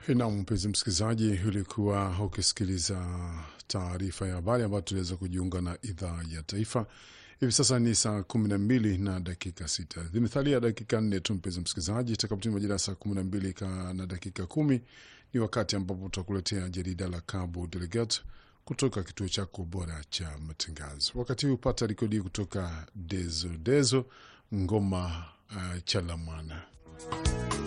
Na mpenzi msikilizaji, ulikuwa ukisikiliza taarifa ya habari ambayo tuliweza kujiunga na idhaa ya taifa. Hivi sasa ni saa 12 na dakika 6. Zimesalia dakika 4 tu mpenzi msikilizaji, itakapotimia majira saa 12 na dakika 10 ni wakati ambapo tutakuletea jarida la Cabo Delegate kutoka kituo chako bora cha matangazo. Wakati huu upata rekodi kutoka Dezo ngoma Chalamwana.